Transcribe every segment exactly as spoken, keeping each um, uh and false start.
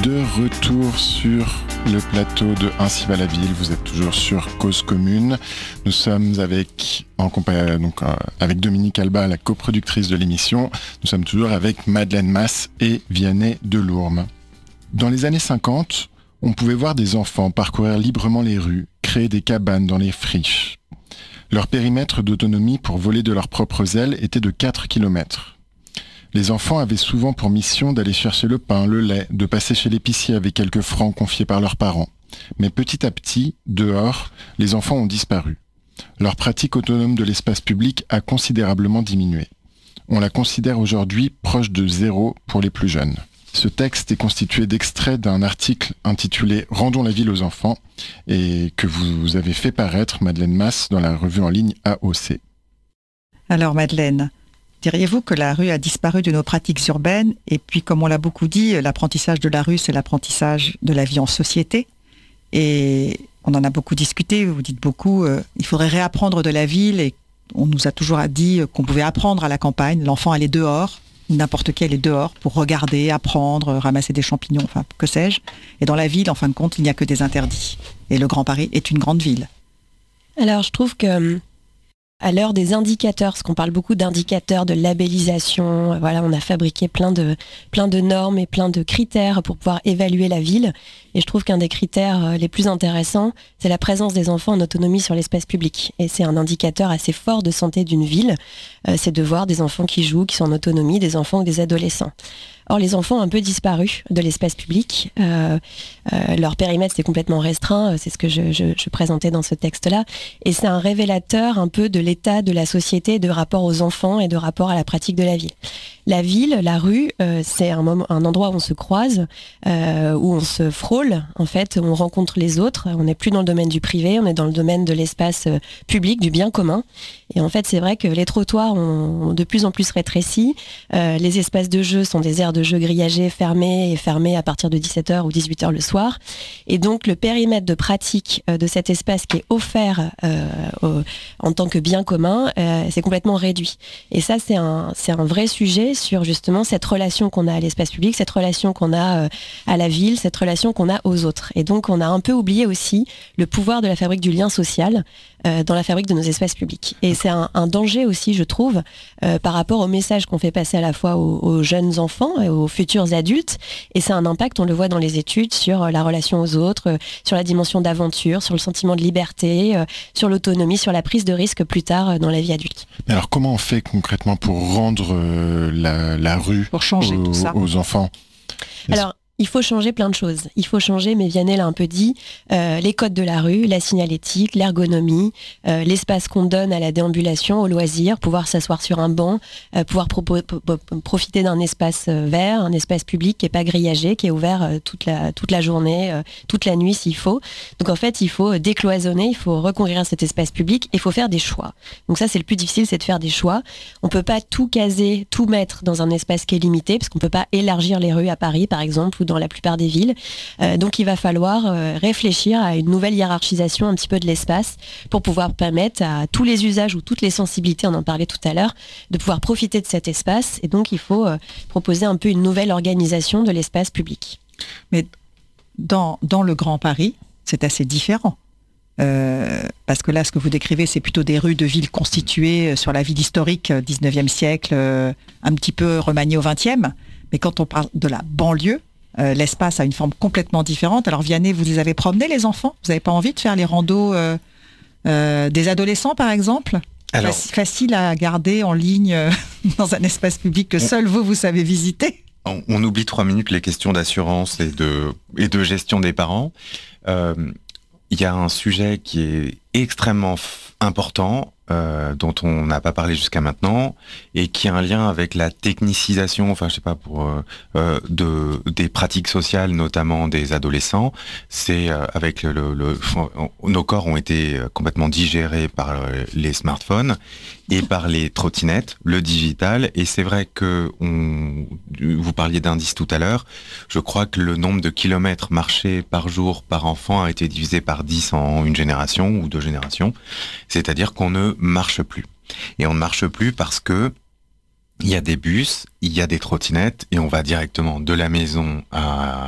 de retour sur le plateau de Ainsi va la ville. Vous êtes toujours sur Cause Commune. Nous sommes avec, en compagnie, donc, euh, avec Dominique Alba, la coproductrice de l'émission. Nous sommes toujours avec Madeleine Masse et Vianney Delourme. Dans les années cinquante, on pouvait voir des enfants parcourir librement les rues, créer des cabanes dans les friches. Leur périmètre d'autonomie pour voler de leurs propres ailes était de quatre kilomètres. Les enfants avaient souvent pour mission d'aller chercher le pain, le lait, de passer chez l'épicier avec quelques francs confiés par leurs parents. Mais petit à petit, dehors, les enfants ont disparu. Leur pratique autonome de l'espace public a considérablement diminué. On la considère aujourd'hui proche de zéro pour les plus jeunes. Ce texte est constitué d'extraits d'un article intitulé « Rendons la ville aux enfants » et que vous avez fait paraître, Madeleine Masse, dans la revue en ligne A O C. Alors Madeleine, diriez-vous que la rue a disparu de nos pratiques urbaines? Et puis, comme on l'a beaucoup dit, l'apprentissage de la rue, c'est l'apprentissage de la vie en société. Et on en a beaucoup discuté, vous dites beaucoup, euh, il faudrait réapprendre de la ville. Et on nous a toujours dit qu'on pouvait apprendre à la campagne. L'enfant allait dehors, n'importe qui allait dehors pour regarder, apprendre, ramasser des champignons, enfin, que sais-je. Et dans la ville, en fin de compte, il n'y a que des interdits. Et le Grand Paris est une grande ville. Alors, je trouve que à l'heure des indicateurs, parce qu'on parle beaucoup d'indicateurs, de labellisation, voilà, on a fabriqué plein de, plein de normes et plein de critères pour pouvoir évaluer la ville. Et je trouve qu'un des critères les plus intéressants, c'est la présence des enfants en autonomie sur l'espace public. Et c'est un indicateur assez fort de santé d'une ville. Euh, c'est de voir des enfants qui jouent, qui sont en autonomie, des enfants ou des adolescents. Or, les enfants ont un peu disparu de l'espace public. Euh, euh, leur périmètre, c'est complètement restreint. C'est ce que je, je, je présentais dans ce texte-là. Et c'est un révélateur un peu de l'état de la société, de rapport aux enfants et de rapport à la pratique de la ville. La ville, la rue, euh, c'est un, moment, un endroit où on se croise, euh, où on se frôle, en fait, où on rencontre les autres. On n'est plus dans le domaine du privé, on est dans le domaine de l'espace euh, public, du bien commun. Et en fait, c'est vrai que les trottoirs ont de plus en plus rétréci. Euh, les espaces de jeu sont des aires de jeu grillagées, fermées et fermées à partir de dix-sept heures ou dix-huit heures le soir. Et donc, le périmètre de pratique euh, de cet espace qui est offert euh, au, en tant que bien commun, euh, c'est complètement réduit. Et ça, c'est un, c'est un vrai sujet sur justement cette relation qu'on a à l'espace public, cette relation qu'on a euh, à la ville, cette relation qu'on a aux autres. Et donc, on a un peu oublié aussi le pouvoir de la fabrique du lien social euh, dans la fabrique de nos espaces publics. Et c'est un, un danger aussi, je trouve, euh, par rapport au message qu'on fait passer à la fois aux, aux jeunes enfants et aux futurs adultes. Et c'est un impact, on le voit dans les études, sur la relation aux autres, euh, sur la dimension d'aventure, sur le sentiment de liberté, euh, sur l'autonomie, sur la prise de risque plus tard euh, dans la vie adulte. Mais alors, comment on fait concrètement pour rendre euh, la, la rue pour changer aux, tout ça. aux enfants? Alors, il faut changer plein de choses. Il faut changer, mais Vianney l'a un peu dit, euh, les codes de la rue, la signalétique, l'ergonomie, euh, l'espace qu'on donne à la déambulation, au loisir, pouvoir s'asseoir sur un banc, euh, pouvoir propo- po- profiter d'un espace euh, vert, un espace public qui n'est pas grillagé, qui est ouvert euh, toute la, toute la journée, euh, toute la nuit s'il faut. Donc en fait, il faut décloisonner, il faut reconquérir cet espace public et il faut faire des choix. Donc ça, c'est le plus difficile, c'est de faire des choix. On ne peut pas tout caser, tout mettre dans un espace qui est limité, parce qu'on ne peut pas élargir les rues à Paris, par exemple, ou dans la plupart des villes. Euh, donc il va falloir euh, réfléchir à une nouvelle hiérarchisation un petit peu de l'espace pour pouvoir permettre à tous les usages ou toutes les sensibilités, on en parlait tout à l'heure, de pouvoir profiter de cet espace. Et donc il faut euh, proposer un peu une nouvelle organisation de l'espace public. Mais dans, dans le Grand Paris, c'est assez différent. Euh, parce que là, ce que vous décrivez, c'est plutôt des rues de villes constituées sur la ville historique dix-neuvième siècle, euh, un petit peu remaniée au vingtième. Mais quand on parle de la banlieue, Euh, l'espace a une forme complètement différente. Alors Vianney, vous les avez promenés, les enfants? Vous n'avez pas envie de faire les randos euh, euh, des adolescents, par exemple? Alors, Fac- Facile à garder en ligne euh, dans un espace public que seul vous, vous savez visiter? on, on oublie trois minutes les questions d'assurance et de, et de gestion des parents. Euh, il y a un sujet qui est extrêmement f- important, euh, dont on n'a pas parlé jusqu'à maintenant, et qui a un lien avec la technicisation, enfin je sais pas, pour euh, euh, de des pratiques sociales, notamment des adolescents. C'est euh, avec le, le, le nos corps ont été complètement digérés par euh, les smartphones et par les trottinettes, le digital. Et c'est vrai que on, vous parliez d'indices tout à l'heure. Je crois que le nombre de kilomètres marchés par jour par enfant a été divisé par dix en une génération ou deux générations. C'est-à-dire qu'on ne marche plus. Et on ne marche plus parce que il y a des bus, il y a des trottinettes, et on va directement de la maison à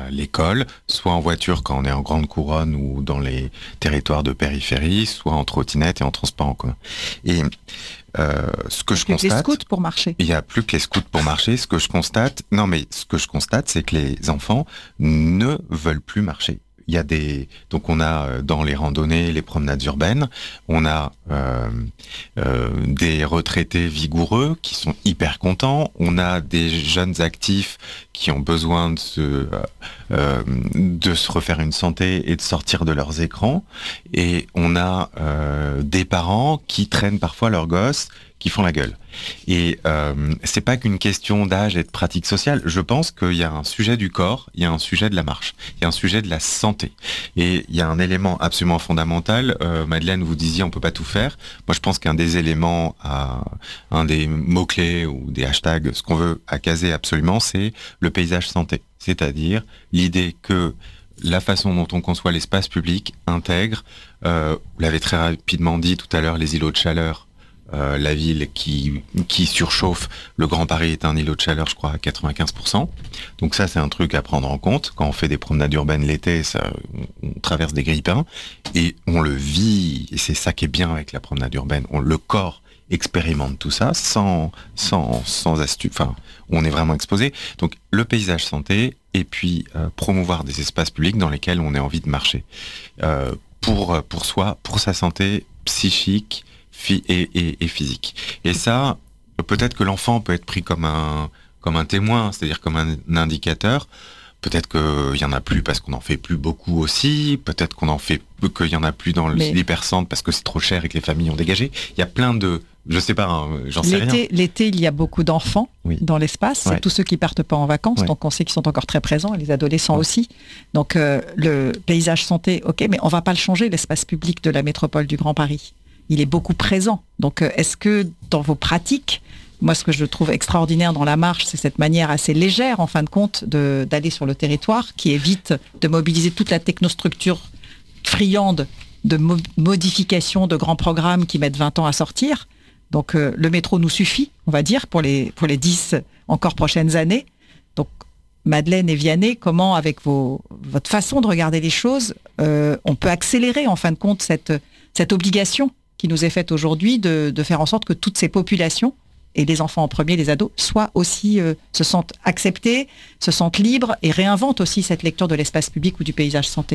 à l'école, soit en voiture quand on est en grande couronne ou dans les territoires de périphérie, soit en trottinette et en transport en commun. Et euh, ce que je Il y a constate, les scouts pour marcher. il n'y a plus que les scouts pour marcher. Ce que je constate, non mais ce que je constate, c'est que les enfants ne veulent plus marcher. Il y a des, donc on a dans les randonnées, les promenades urbaines, on a euh, euh, des retraités vigoureux qui sont hyper contents, on a des jeunes actifs qui ont besoin de se, euh, de se refaire une santé et de sortir de leurs écrans, et on a euh, des parents qui traînent parfois leurs gosses, qui font la gueule. Et euh, c'est pas qu'une question d'âge et de pratique sociale. Je pense qu'il y a un sujet du corps, il y a un sujet de la marche, il y a un sujet de la santé. Et il y a un élément absolument fondamental. Euh, Madeleine, vous disiez on peut pas tout faire. Moi, je pense qu'un des éléments, à, un des mots-clés ou des hashtags, ce qu'on veut à caser absolument, c'est le paysage santé. C'est-à-dire l'idée que la façon dont on conçoit l'espace public intègre, euh, vous l'avez très rapidement dit tout à l'heure, les îlots de chaleur. Euh, la ville qui, qui surchauffe, le Grand Paris est un îlot de chaleur, je crois, à quatre-vingt-quinze pour cent. Donc ça, c'est un truc à prendre en compte. Quand on fait des promenades urbaines l'été, ça, on, on traverse des grille-pains et on le vit. Et c'est ça qui est bien avec la promenade urbaine. On, le corps expérimente tout ça sans, sans, sans astuce. Enfin, on est vraiment exposé. Donc le paysage santé et puis euh, promouvoir des espaces publics dans lesquels on ait envie de marcher. Euh, pour, pour soi, pour sa santé psychique, Et, et, et physique. Et ça, peut-être que l'enfant peut être pris comme un, comme un témoin, c'est-à-dire comme un, un indicateur. Peut-être qu'il y en a plus parce qu'on en fait plus beaucoup aussi. Peut-être qu'on en fait qu'il y en a plus dans Mais... l'hypercentre parce que c'est trop cher et que les familles ont dégagé. Il y a plein de, je sais pas, hein, j'en sais l'été, rien. L'été, il y a beaucoup d'enfants oui. dans l'espace. Ouais. C'est tous ceux qui partent pas en vacances, ouais. donc on sait qu'ils sont encore très présents, et les adolescents ouais. aussi. Donc euh, le paysage santé, ok, mais on va pas le changer, l'espace public de la métropole du Grand Paris. Il est beaucoup présent. Donc, est-ce que dans vos pratiques, moi, ce que je trouve extraordinaire dans la marche, c'est cette manière assez légère, en fin de compte, de, d'aller sur le territoire, qui évite de mobiliser toute la technostructure friande de mo- modification de grands programmes qui mettent vingt ans à sortir. Donc, euh, le métro nous suffit, on va dire, pour les, pour les dix encore prochaines années. Donc, Madeleine et Vianney, comment, avec vos, votre façon de regarder les choses, euh, on peut accélérer, en fin de compte, cette, cette obligation qui nous est faite aujourd'hui de, de faire en sorte que toutes ces populations, et les enfants en premier, les ados, soient aussi, euh, se sentent acceptés, se sentent libres et réinventent aussi cette lecture de l'espace public ou du paysage santé.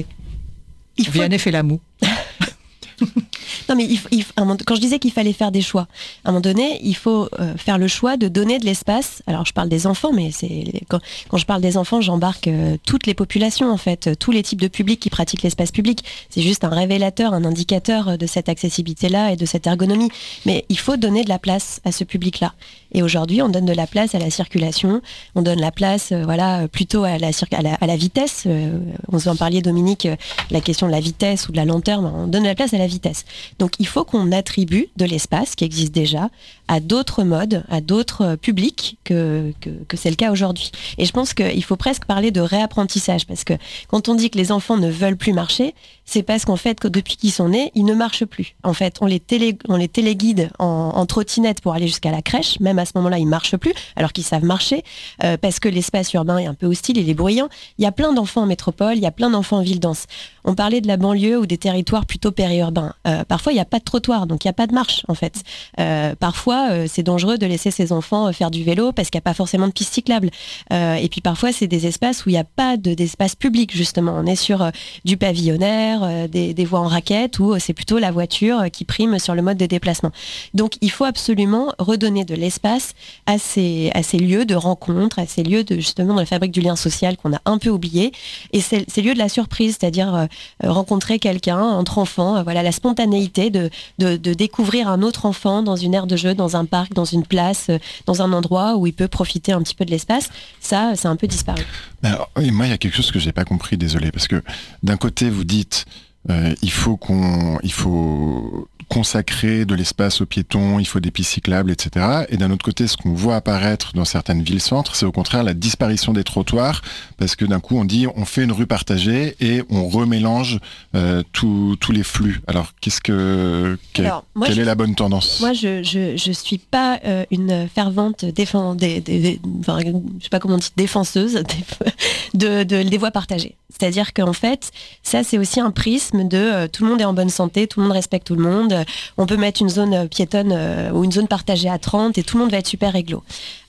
Il faut... Vianney fait la moue. Non, mais il, il, quand je disais qu'il fallait faire des choix, à un moment donné, il faut euh, faire le choix de donner de l'espace. Alors, je parle des enfants, mais c'est quand, quand je parle des enfants, j'embarque euh, toutes les populations, en fait, tous les types de publics qui pratiquent l'espace public. C'est juste un révélateur, un indicateur de cette accessibilité-là et de cette ergonomie. Mais il faut donner de la place à ce public-là. Et aujourd'hui, on donne de la place à la circulation, on donne la place, euh, voilà, plutôt à la, à la, à la vitesse. Euh, on vous en parlait, Dominique, euh, la question de la vitesse ou de la lenteur, on donne de la place à la vitesse. Donc il faut qu'on attribue de l'espace qui existe déjà à d'autres modes, à d'autres publics que, que, que c'est le cas aujourd'hui. Et je pense qu'il faut presque parler de réapprentissage, parce que quand on dit que les enfants ne veulent plus marcher, c'est parce qu'en fait, que depuis qu'ils sont nés, ils ne marchent plus. En fait, on les, télé, on les téléguide en, en trottinette pour aller jusqu'à la crèche. Même à ce moment-là, ils ne marchent plus, alors qu'ils savent marcher, euh, parce que l'espace urbain est un peu hostile, il est bruyant. Il y a plein d'enfants en métropole, il y a plein d'enfants en ville dense. On parlait de la banlieue ou des territoires plutôt périurbains. Euh, parfois, il n'y a pas de trottoir, donc il n'y a pas de marche, en fait. Euh, parfois, euh, c'est dangereux de laisser ses enfants faire du vélo parce qu'il n'y a pas forcément de piste cyclable. Euh, et puis parfois, c'est des espaces où il n'y a pas de, d'espace public, justement. On est sur euh, du pavillonnaire, euh, des, des voies en raquette, où c'est plutôt la voiture qui prime sur le mode de déplacement. Donc, il faut absolument redonner de l'espace à ces, à ces lieux de rencontre, à ces lieux de, justement, de la fabrique du lien social qu'on a un peu oublié. Et c'est, ces lieux de la surprise, c'est-à-dire euh, rencontrer quelqu'un entre enfants, euh, voilà, la spontanéité de, de, de découvrir un autre enfant dans une aire de jeu, dans un parc, dans une place, euh, dans un endroit où il peut profiter un petit peu de l'espace. Ça, c'est un peu disparu. Alors, oui, moi, il y a quelque chose que j'ai pas compris, désolé, parce que d'un côté, vous dites euh, il faut qu'on, il faut consacrer de l'espace aux piétons, il faut des pistes cyclables, et cetera. Et d'un autre côté, ce qu'on voit apparaître dans certaines villes-centres, c'est au contraire la disparition des trottoirs, parce que d'un coup, on dit on fait une rue partagée et on remélange euh, tous les flux. Alors, qu'est-ce que, que Alors, moi, quelle je, est la bonne tendance ? Moi, je je je suis pas euh, une fervente défend, des, des, des, enfin, je sais pas comment on dit, défenseuse, de, de, des voies partagées. C'est-à-dire qu'en fait, ça c'est aussi un prisme de euh, tout le monde est en bonne santé, tout le monde respecte tout le monde, euh, on peut mettre une zone piétonne euh, ou une zone partagée à trente et tout le monde va être super réglo.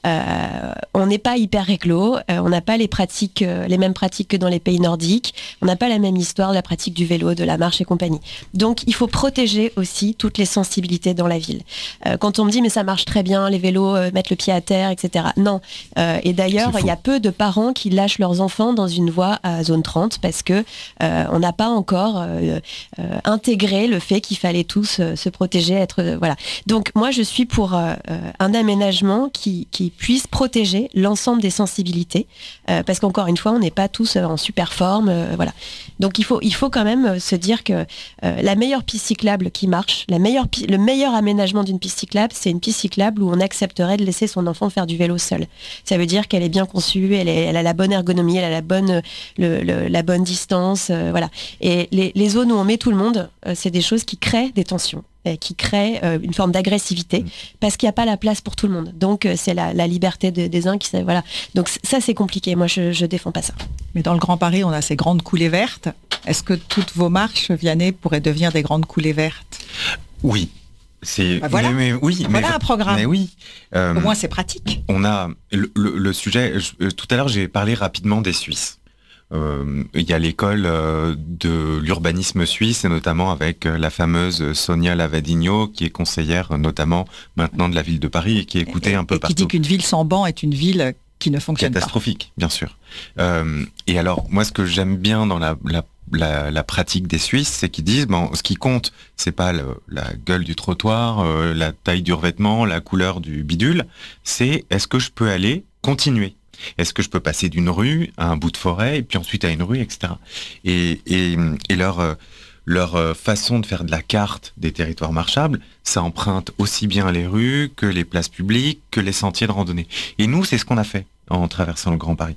Euh, on n'est pas hyper réglo, euh, on n'a pas les pratiques, euh, les mêmes pratiques que dans les pays nordiques, on n'a pas la même histoire de la pratique du vélo, de la marche et compagnie. Donc il faut protéger aussi toutes les sensibilités dans la ville. Euh, quand on me dit mais ça marche très bien, les vélos euh, mettent le pied à terre, et cetera. Non. Euh, et d'ailleurs, il y a peu de parents qui lâchent leurs enfants dans une voie à zone trente parce que euh, on n'a pas encore euh, euh, intégré le fait qu'il fallait tous euh, se protéger, être euh, voilà. Donc moi je suis pour euh, un aménagement qui, qui puisse protéger l'ensemble des sensibilités euh, parce qu'encore une fois on n'est pas tous en super forme, euh, voilà. Donc il faut il faut quand même se dire que euh, la meilleure piste cyclable qui marche, la meilleure le meilleur aménagement d'une piste cyclable, c'est une piste cyclable où on accepterait de laisser son enfant faire du vélo seul. Ça veut dire qu'elle est bien conçue, elle, est, elle a la bonne ergonomie, elle a la bonne le, le, la bonne distance, euh, voilà. Et les, les zones où on met tout le monde, euh, c'est des choses qui créent des tensions, euh, qui créent euh, une forme d'agressivité, mmh. parce qu'il n'y a pas la place pour tout le monde. Donc euh, c'est la, la liberté de, des uns qui, voilà. Donc ça c'est compliqué. Moi je, je défends pas ça. Mais dans le Grand Paris, on a ces grandes coulées vertes. Est-ce que toutes vos marches, Vianney, pourraient devenir des grandes coulées vertes ? Oui. C'est bah voilà. mais, mais, oui, voilà mais, un programme. Mais oui. Euh, Au moins c'est pratique. On a le, le, le sujet. Je, tout à l'heure j'ai parlé rapidement des Suisses. Euh, il y a l'école euh, de l'urbanisme suisse et notamment avec euh, la fameuse Sonia Lavadino qui est conseillère euh, notamment maintenant de la ville de Paris et qui est écoutée et, un peu et partout. Qui dit qu'une ville sans banc est une ville qui ne fonctionne catastrophique, pas. bien sûr. Euh, et alors moi ce que j'aime bien dans la, la La, la pratique des Suisses, c'est qu'ils disent bon, ce qui compte, c'est pas le, la gueule du trottoir, euh, la taille du revêtement, la couleur du bidule, c'est est-ce que je peux aller continuer ? Est-ce que je peux passer d'une rue à un bout de forêt et puis ensuite à une rue, et cetera. Et, et, et leur, leur façon de faire de la carte des territoires marchables, ça emprunte aussi bien les rues que les places publiques, que les sentiers de randonnée. Et nous, c'est ce qu'on a fait en traversant le Grand Paris.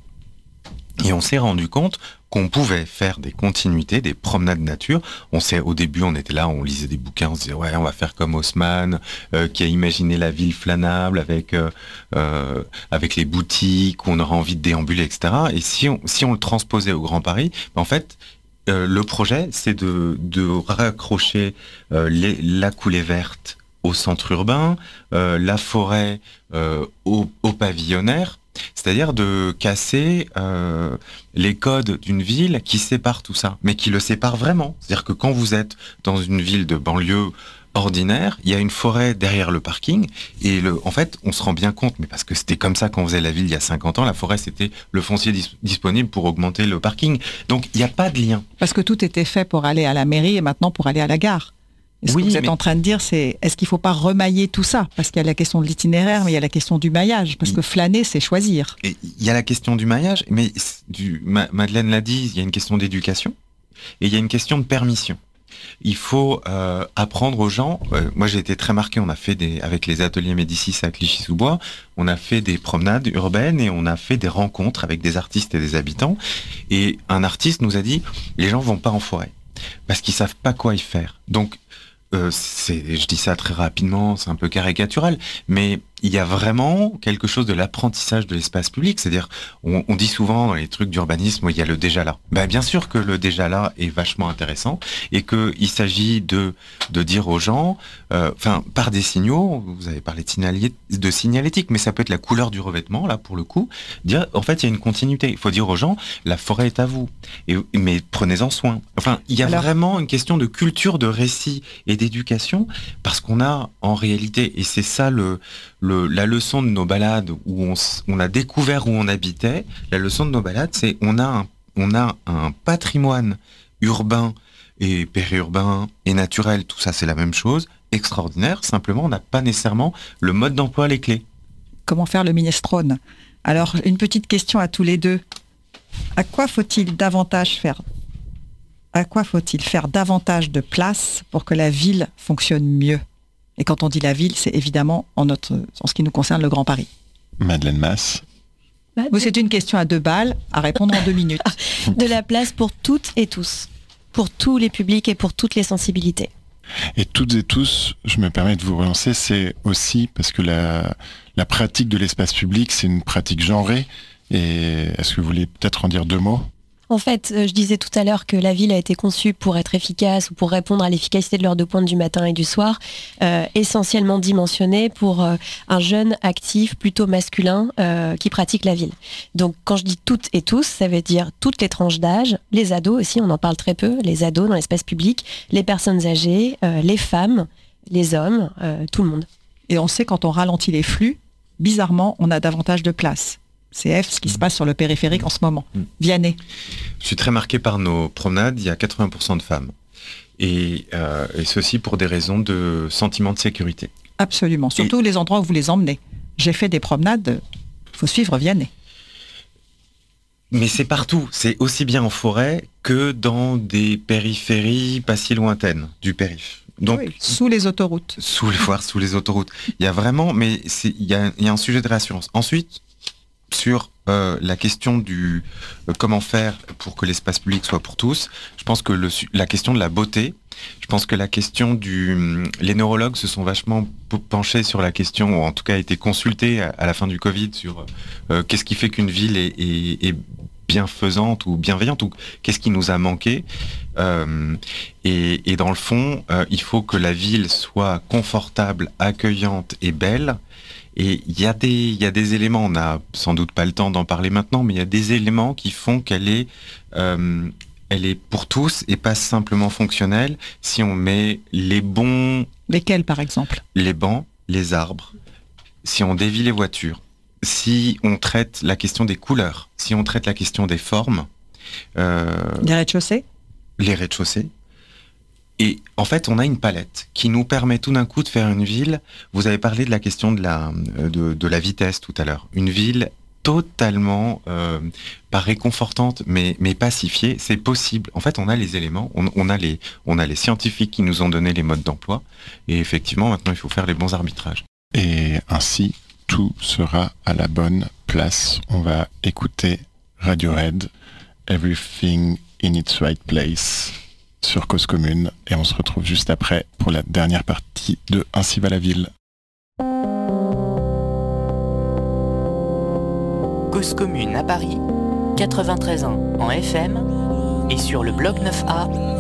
Et on s'est rendu compte qu'on pouvait faire des continuités, des promenades nature. On sait, au début, on était là, on lisait des bouquins, on se disait ouais, on va faire comme Haussmann, euh, qui a imaginé la ville flânable avec euh, euh, avec les boutiques où on aura envie de déambuler, et cetera. Et si on si on le transposait au Grand Paris, en fait, euh, le projet, c'est de de raccrocher euh, les, la coulée verte au centre urbain, euh, la forêt euh, au, au pavillonnaire. C'est-à-dire de casser euh, les codes d'une ville qui sépare tout ça, mais qui le sépare vraiment. C'est-à-dire que quand vous êtes dans une ville de banlieue ordinaire, il y a une forêt derrière le parking, et le, en fait, on se rend bien compte, mais parce que c'était comme ça qu'on faisait la ville il y a cinquante ans, la forêt c'était le foncier dis- disponible pour augmenter le parking. Donc il n'y a pas de lien. Parce que tout était fait pour aller à la mairie et maintenant pour aller à la gare. Et ce oui, que vous êtes mais... en train de dire, c'est est-ce qu'il ne faut pas remailler tout ça ? Parce qu'il y a la question de l'itinéraire, mais il y a la question du maillage. Parce que flâner, c'est choisir. Et il y a la question du maillage, mais du, Ma- Madeleine l'a dit, il y a une question d'éducation et il y a une question de permission. Il faut euh, apprendre aux gens. Euh, moi, j'ai été très marqué. On a fait des, avec les ateliers Médicis à Clichy-sous-Bois, on a fait des promenades urbaines et on a fait des rencontres avec des artistes et des habitants. Et un artiste nous a dit les gens vont pas en forêt parce qu'ils savent pas quoi y faire. Donc Euh, c'est, je dis ça très rapidement, c'est un peu caricatural, mais il y a vraiment quelque chose de l'apprentissage de l'espace public, c'est-à-dire, on, on dit souvent dans les trucs d'urbanisme, il y a le déjà là. Ben, bien sûr que le déjà là est vachement intéressant et qu'il s'agit de, de dire aux gens, enfin, euh, par des signaux, vous avez parlé de, signali- de signalétique, mais ça peut être la couleur du revêtement, là, pour le coup, dire, en fait, il y a une continuité. Il faut dire aux gens, la forêt est à vous, et, mais prenez-en soin. Enfin, il y a Alors... vraiment une question de culture, de récit et d'éducation, parce qu'on a, en réalité, et c'est ça le, le, la leçon de nos balades, où on, on a découvert où on habitait, la leçon de nos balades, c'est on a un, on a un patrimoine urbain et périurbain et naturel, tout ça c'est la même chose, extraordinaire, simplement on n'a pas nécessairement le mode d'emploi, les clés. Comment faire le minestrone ? Alors, une petite question à tous les deux. À quoi faut-il davantage faire À quoi faut-il faire davantage de place pour que la ville fonctionne mieux ? Et quand on dit la ville, c'est évidemment en, notre, en ce qui nous concerne le Grand Paris. Madeleine Masse. Oui, c'est une question à deux balles, à répondre en deux minutes. De la place pour toutes et tous, pour tous les publics et pour toutes les sensibilités. Et toutes et tous, je me permets de vous relancer, c'est aussi parce que la, la pratique de l'espace public, c'est une pratique genrée. Et est-ce que vous voulez peut-être en dire deux mots ? En fait, je disais tout à l'heure que la ville a été conçue pour être efficace ou pour répondre à l'efficacité de l'heure de pointe du matin et du soir, euh, essentiellement dimensionnée pour euh, un jeune actif plutôt masculin euh, qui pratique la ville. Donc quand je dis toutes et tous, ça veut dire toutes les tranches d'âge, les ados aussi, on en parle très peu, les ados dans l'espace public, les personnes âgées, euh, les femmes, les hommes, euh, tout le monde. Et on sait quand on ralentit les flux, bizarrement, on a davantage de place. C'est F ce qui se passe sur le périphérique en ce moment. Vianney. Je suis très marqué par nos promenades, il y a quatre-vingts pour cent de femmes. Et, euh, et ceci pour des raisons de sentiment de sécurité. Absolument, surtout et... les endroits où vous les emmenez. J'ai fait des promenades, il faut suivre Vianney. Mais c'est partout, c'est aussi bien en forêt que dans des périphéries pas si lointaines du périph'. Donc, oui, sous les autoroutes. Sous les voire sous les autoroutes. Il y a vraiment, mais c'est, il y a, il y a un sujet de réassurance. Ensuite, sur euh, la question du euh, comment faire pour que l'espace public soit pour tous, je pense que le, la question de la beauté, je pense que la question du... Les neurologues se sont vachement penchés sur la question, ou en tout cas été consultés à, à la fin du Covid sur euh, qu'est-ce qui fait qu'une ville est, est, est bienfaisante ou bienveillante, ou qu'est-ce qui nous a manqué. Euh, et, et dans le fond, euh, il faut que la ville soit confortable, accueillante et belle. Et il y a des, il y a des éléments, on n'a sans doute pas le temps d'en parler maintenant, mais il y a des éléments qui font qu'elle est, euh, elle est pour tous et pas simplement fonctionnelle. Si on met les bons... Lesquels, par exemple ? Les bancs, les arbres. Si on dévie les voitures. Si on traite la question des couleurs. Si on traite la question des formes. Euh, les rez-de-chaussée ? Les rez-de-chaussée. Et en fait, on a une palette qui nous permet tout d'un coup de faire une ville. Vous avez parlé de la question de la, de, de la vitesse tout à l'heure. Une ville totalement, euh, pas réconfortante, mais, mais pacifiée. C'est possible. En fait, on a les éléments, on, on, a les, on a les scientifiques qui nous ont donné les modes d'emploi. Et effectivement, maintenant, il faut faire les bons arbitrages. Et ainsi, tout sera à la bonne place. On va écouter Radiohead, Everything in its right place, sur Cause Commune, et on se retrouve juste après pour la dernière partie de Ainsi va la ville. Cause Commune à Paris, quatre-vingt-treize ans en F M et sur le bloc neuf A